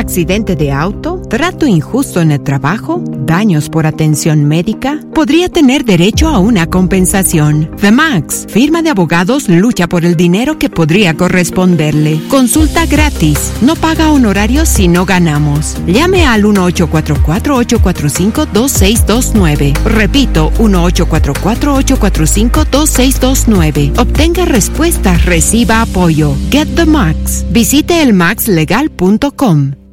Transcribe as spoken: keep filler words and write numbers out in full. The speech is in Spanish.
accidente de auto, trato injusto en el trabajo, daños por atención médica, podría tener derecho a una compensación. The Max, firma de abogados, lucha por el dinero que podría corresponderle. Consulta gratis. No paga honorarios si no ganamos. Llame al uno ocho cuatro cuatro, ocho cuatro cinco, dos seis dos nueve. Repito, uno ocho cuatro cuatro, ocho cuatro cinco, dos seis dos nueve. Obtenga respuesta, reciba apoyo. Get the Max. Visite el max legal punto com.